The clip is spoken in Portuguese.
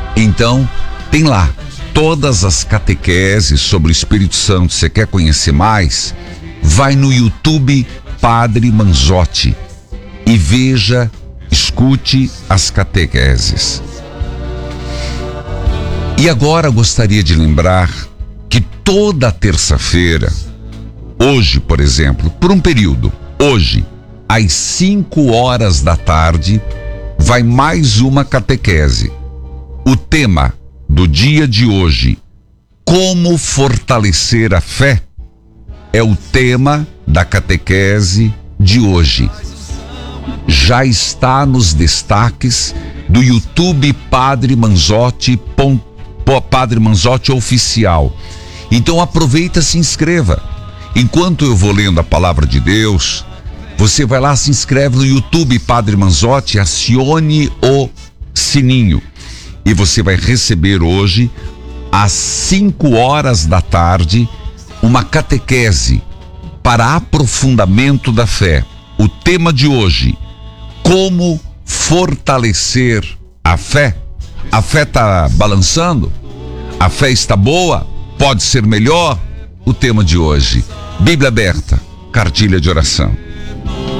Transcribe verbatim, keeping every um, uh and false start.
Então, tem lá todas as catequeses sobre o Espírito Santo. Você quer conhecer mais? Vai no YouTube Padre Manzotti e veja, escute as catequeses. E agora gostaria de lembrar que toda terça-feira, hoje, por exemplo, por um período, hoje, às cinco horas da tarde, vai mais uma catequese. O tema do dia de hoje, como fortalecer a fé, é o tema da catequese de hoje. Já está nos destaques do YouTube Padre Manzotti, Padre Manzotti Oficial. Então aproveita e se inscreva. Enquanto eu vou lendo a palavra de Deus, você vai lá, se inscreve no YouTube Padre Manzotti, acione o sininho. E você vai receber hoje, às cinco horas da tarde, uma catequese para aprofundamento da fé. O tema de hoje, como fortalecer a fé. A fé está balançando? A fé está boa? Pode ser melhor? O tema de hoje, Bíblia aberta, cartilha de oração.